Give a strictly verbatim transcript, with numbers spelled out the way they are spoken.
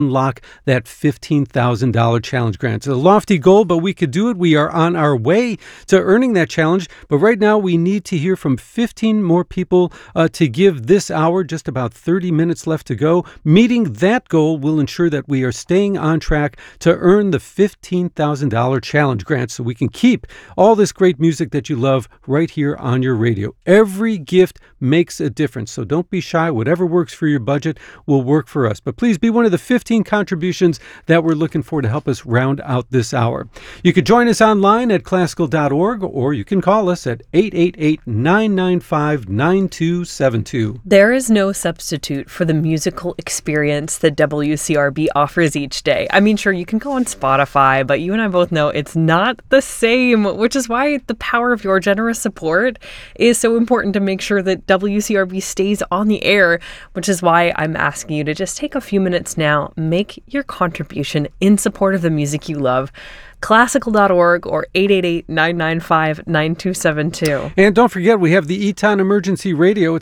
unlock that fifteen thousand dollars challenge grant. It's a lofty goal, but we could do it. We are on our way to earning that challenge. But right now, we need to hear from fifteen more people uh, to give this hour, just about thirty minutes left to go. Meeting that goal will ensure that we are staying on track to earn the fifteen thousand dollars challenge grant so we can keep all this great music that you love right here on your radio. Every gift makes a difference, so don't be shy. Whatever works for your budget will work for us. But please be one of the fifteen contributions that we're looking for to help us round out this hour. You could join us online at classical dot org, or you can call us at eight eight eight, nine nine five, nine two seven two. There is no substitute for the musical experience that W C R B offers each day. I mean, sure, you can go on Spotify, but you and I both know it's not the same, which is why the power of your generous support is so important to make sure that W C R B stays on the air, which is why I'm asking you to just take a few minutes now, make your contribution in support of the music you love. classical dot org or eight eight eight, nine nine five, nine two seven two. And don't forget, we have the Eton Emergency Radio.